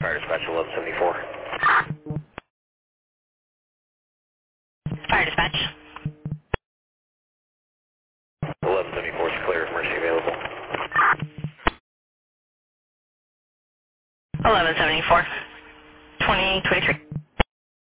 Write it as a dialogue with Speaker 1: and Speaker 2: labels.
Speaker 1: Fire dispatch 1174.
Speaker 2: Fire dispatch.
Speaker 1: 1174 is clear. Emergency available.
Speaker 2: 1174. 2023.